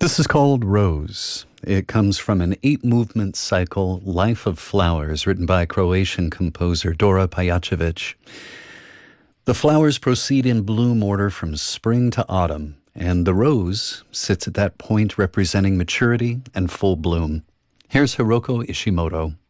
This is called Rose. It comes from an 8-movement cycle, Life of Flowers, written by Croatian composer Dora Pajacevic. The flowers proceed in bloom order from spring to autumn, and the rose sits at that point representing maturity and full bloom. Here's Hiroko Ishimoto.